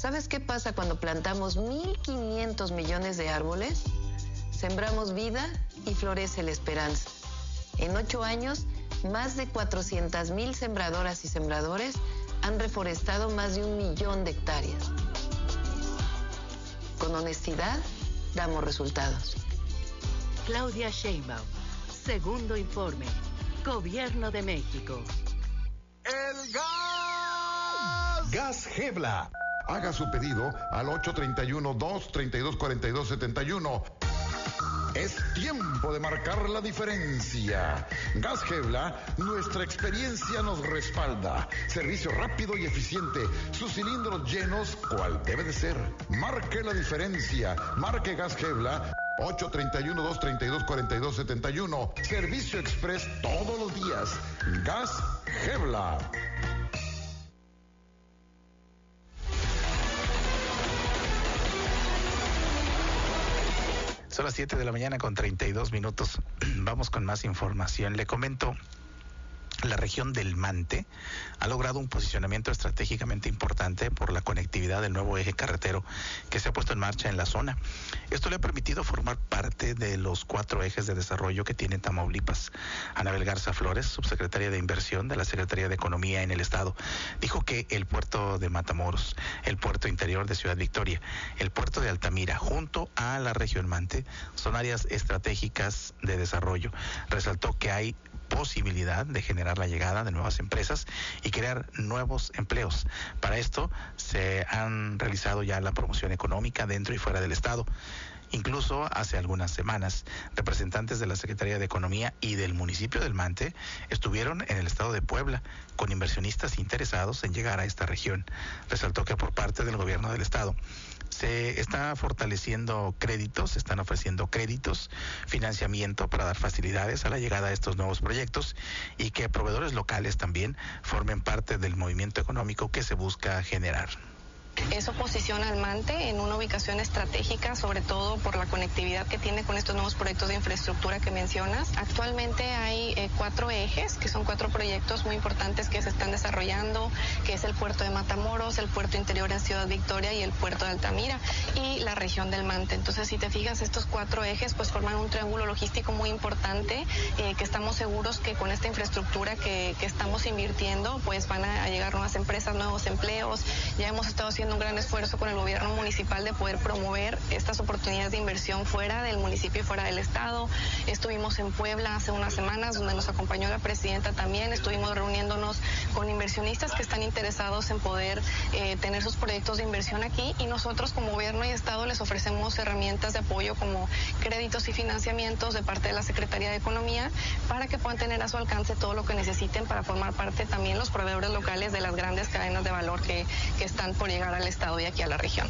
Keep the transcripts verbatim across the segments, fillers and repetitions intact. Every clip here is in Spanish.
¿Sabes qué pasa cuando plantamos mil quinientos millones de árboles? Sembramos vida y florece la esperanza. En ocho años, más de cuatrocientas mil sembradoras y sembradores han reforestado más de un millón de hectáreas. Con honestidad, damos resultados. Claudia Sheinbaum, segundo informe, Gobierno de México. ¡El gas! Gas Gebla. Haga su pedido al ocho tres uno, dos tres dos, cuatro dos siete uno. Es tiempo de marcar la diferencia. Gas Gebla, nuestra experiencia nos respalda. Servicio rápido y eficiente. Sus cilindros llenos, cual debe de ser. Marque la diferencia. Marque Gas Gebla. ocho tres uno, dos tres dos, cuatro dos siete uno. Servicio express todos los días. Gas Gebla. Son las siete de la mañana con treinta y dos minutos. Vamos con más información. Le comento. La región del Mante ha logrado un posicionamiento estratégicamente importante por la conectividad del nuevo eje carretero que se ha puesto en marcha en la zona. Esto le ha permitido formar parte de los cuatro ejes de desarrollo que tiene Tamaulipas. Anabel Garza Flores, subsecretaria de Inversión de la Secretaría de Economía en el Estado, dijo que el puerto de Matamoros, el puerto interior de Ciudad Victoria, el puerto de Altamira, junto a la región Mante, son áreas estratégicas de desarrollo. Resaltó que hay posibilidad de generar la llegada de nuevas empresas y crear nuevos empleos. Para esto se han realizado ya la promoción económica dentro y fuera del estado. Incluso hace algunas semanas, representantes de la Secretaría de Economía y del municipio del Mante estuvieron en el estado de Puebla con inversionistas interesados en llegar a esta región. Resaltó que por parte del gobierno del estado se está fortaleciendo créditos, se están ofreciendo créditos, financiamiento para dar facilidades a la llegada de estos nuevos proyectos y que proveedores locales también formen parte del movimiento económico que se busca generar. Eso posiciona al Mante en una ubicación estratégica, sobre todo por la conectividad que tiene con estos nuevos proyectos de infraestructura que mencionas. Actualmente hay eh, cuatro ejes, que son cuatro proyectos muy importantes que se están desarrollando, que es el puerto de Matamoros, el puerto interior en Ciudad Victoria y el puerto de Altamira y la región del Mante. Entonces, si te fijas, estos cuatro ejes pues forman un triángulo logístico muy importante, eh, que estamos seguros que con esta infraestructura que, que estamos invirtiendo, pues van a, a llegar nuevas empresas, nuevos empleos. Ya hemos estado haciendo un gran esfuerzo con el gobierno municipal de poder promover estas oportunidades de inversión fuera del municipio y fuera del estado. Estuvimos en Puebla hace unas semanas, donde nos acompañó la presidenta también. Estuvimos reuniéndonos con inversionistas que están interesados en poder eh, tener sus proyectos de inversión aquí, y nosotros como gobierno y estado les ofrecemos herramientas de apoyo como créditos y financiamientos de parte de la Secretaría de Economía para que puedan tener a su alcance todo lo que necesiten para formar parte también los proveedores locales de las grandes cadenas de valor que, que están por llegar al estado y aquí a la región.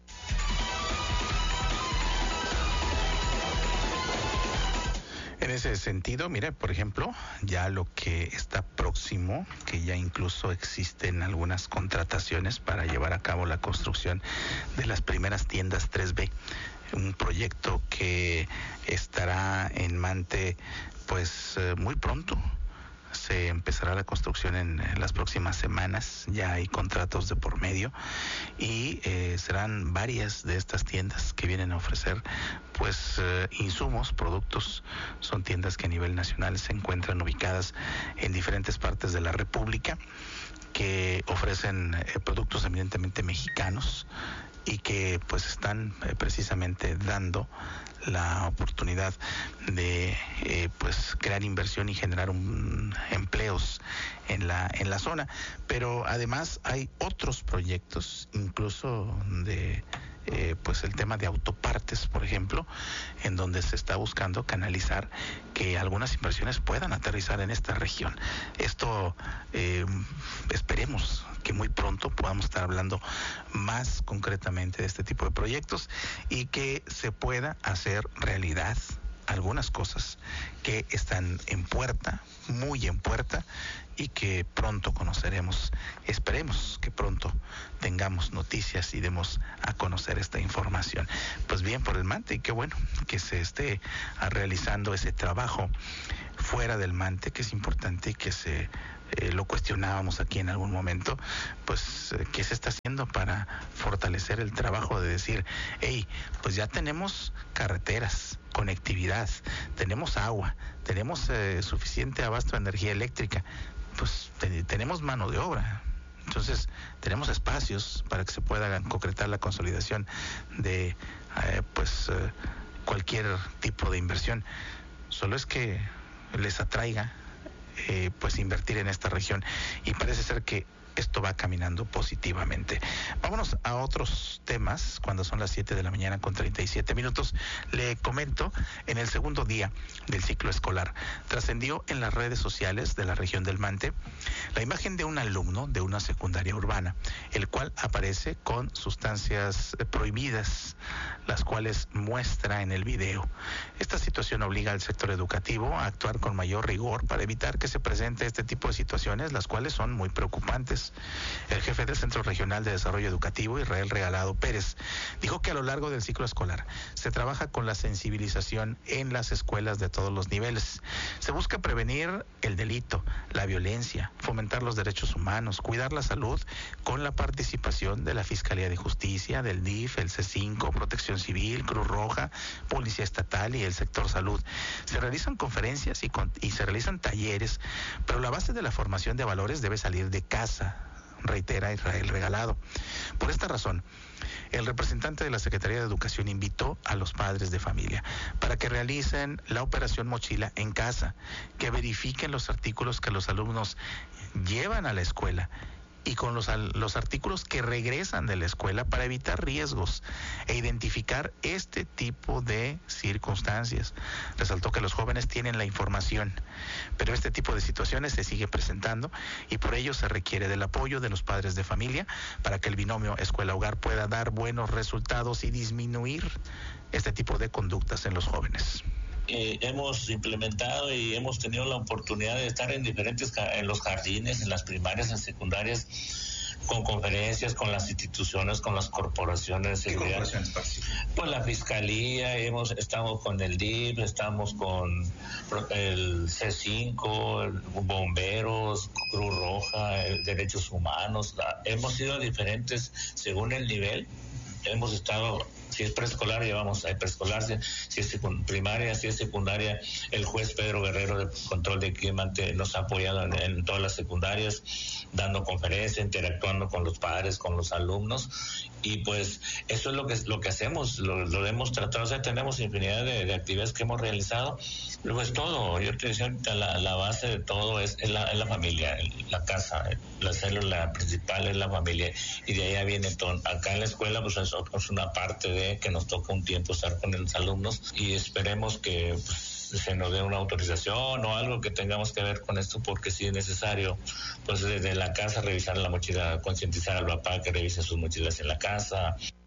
En ese sentido, mire, por ejemplo, ya lo que está próximo, que ya incluso existen algunas contrataciones para llevar a cabo la construcción de las primeras tiendas tres B, un proyecto que estará en Mante pues eh, muy pronto. Se empezará la construcción en, en las próximas semanas, ya hay contratos de por medio y eh, serán varias de estas tiendas que vienen a ofrecer pues eh, insumos, productos. Son tiendas que a nivel nacional se encuentran ubicadas en diferentes partes de la República, que ofrecen eh, productos eminentemente mexicanos y que pues están eh, precisamente dando la oportunidad de eh, pues crear inversión y generar un, empleos en la en la zona. Pero además hay otros proyectos, incluso de eh, pues el tema de autopartes, por ejemplo, en donde se está buscando canalizar que algunas inversiones puedan aterrizar en esta región. Esto eh, esperemos que muy pronto podamos estar hablando más concretamente de este tipo de proyectos y que se pueda hacer realidad algunas cosas que están en puerta, muy en puerta, y que pronto conoceremos. Esperemos que pronto tengamos noticias y demos a conocer esta información. Pues bien por el Mante, y qué bueno que se esté realizando ese trabajo fuera del Mante, que es importante que se eh, lo cuestionábamos aquí en algún momento, pues, eh, ¿qué se está haciendo para fortalecer el trabajo de decir, hey, pues ya tenemos carreteras, conectividad, tenemos agua, tenemos eh, suficiente abasto de energía eléctrica, pues te, tenemos mano de obra? Entonces, tenemos espacios para que se pueda concretar la consolidación de eh, pues eh, cualquier tipo de inversión. Solo es que les atraiga eh, pues invertir en esta región, y parece ser que esto va caminando positivamente. Vámonos a otros temas cuando son las siete de la mañana con treinta y siete minutos. Le comento, en el segundo día del ciclo escolar, trascendió en las redes sociales de la región del Mante la imagen de un alumno de una secundaria urbana, el cual aparece con sustancias prohibidas, las cuales muestra en el video. Esta situación obliga al sector educativo a actuar con mayor rigor para evitar que se presente este tipo de situaciones, las cuales son muy preocupantes. El jefe del Centro Regional de Desarrollo Educativo, Israel Regalado Pérez, dijo que a lo largo del ciclo escolar se trabaja con la sensibilización en las escuelas de todos los niveles. Se busca prevenir el delito, la violencia, fomentar los derechos humanos, cuidar la salud con la participación de la Fiscalía de Justicia, del D I F, el C cinco, Protección Civil, Cruz Roja, Policía Estatal y el sector salud. Se realizan conferencias y, con, y se realizan talleres, pero la base de la formación de valores debe salir de casa, reitera Israel Regalado. Por esta razón, el representante de la Secretaría de Educación invitó a los padres de familia para que realicen la operación mochila en casa, que verifiquen los artículos que los alumnos llevan a la escuela y con los, los artículos que regresan de la escuela para evitar riesgos e identificar este tipo de circunstancias. Resaltó que los jóvenes tienen la información, pero este tipo de situaciones se sigue presentando y por ello se requiere del apoyo de los padres de familia para que el binomio escuela-hogar pueda dar buenos resultados y disminuir este tipo de conductas en los jóvenes. Eh, hemos implementado y hemos tenido la oportunidad de estar en diferentes, en los jardines, en las primarias, en secundarias, con conferencias, con las instituciones, con las corporaciones de seguridad. Pues la Fiscalía, hemos, estamos con el D I F, estamos con el C cinco, el bomberos, Cruz Roja, el Derechos Humanos. La, hemos ido a diferentes, según el nivel, hemos estado... Si es preescolar, llevamos a preescolar, si es primaria, si es secundaria, el juez Pedro Guerrero de Control de Clima nos ha apoyado en, en todas las secundarias, dando conferencias, interactuando con los padres, con los alumnos, y pues eso es lo que lo que hacemos, lo, lo hemos tratado, o sea, tenemos infinidad de, de actividades que hemos realizado, luego es todo, yo te decía ahorita, la, la base de todo es, es, la, es la familia, la casa, la célula principal es la familia, y de allá viene todo. Acá en la escuela pues es, es una parte de que nos toca un tiempo estar con los alumnos y esperemos que pues, se nos dé una autorización o algo que tengamos que ver con esto, porque si es necesario, pues desde la casa revisar la mochila, concientizar al papá que revise sus mochilas en la casa.